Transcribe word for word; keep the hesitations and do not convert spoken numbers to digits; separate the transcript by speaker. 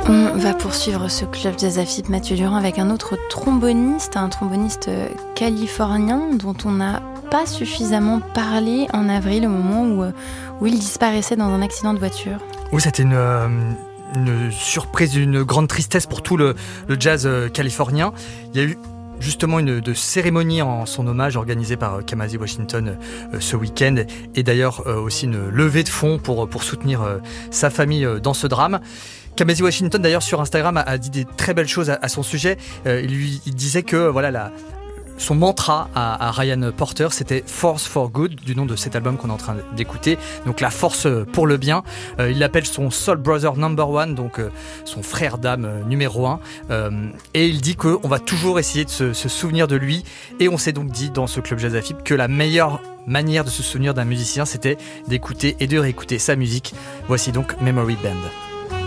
Speaker 1: On va poursuivre ce club jazz Afib Mathieu Durand avec un autre tromboniste, un tromboniste californien dont on n'a pas suffisamment parlé en avril, au moment où, où il disparaissait dans un accident de voiture.
Speaker 2: Oui, c'était une, euh, une surprise, une grande tristesse pour tout le, le jazz euh, californien. Il y a eu justement une de cérémonie en son hommage organisée par Kamasi Washington euh, ce week-end, et d'ailleurs euh, aussi une levée de fonds pour, pour soutenir euh, sa famille euh, dans ce drame. Kamasi Washington, d'ailleurs, sur Instagram, a, a dit des très belles choses à, à son sujet. Euh, il, lui, il disait que voilà, la, son mantra à, à Ryan Porter, c'était Force for Good, du nom de cet album qu'on est en train d'écouter. Donc la force pour le bien. Euh, il l'appelle son Soul Brother Number One, donc euh, son frère d'âme euh, numéro un. Euh, et il dit qu'on va toujours essayer de se, se souvenir de lui. Et on s'est donc dit dans ce Club Jazz Afib que la meilleure manière de se souvenir d'un musicien, c'était d'écouter et de réécouter sa musique. Voici donc Memory Band.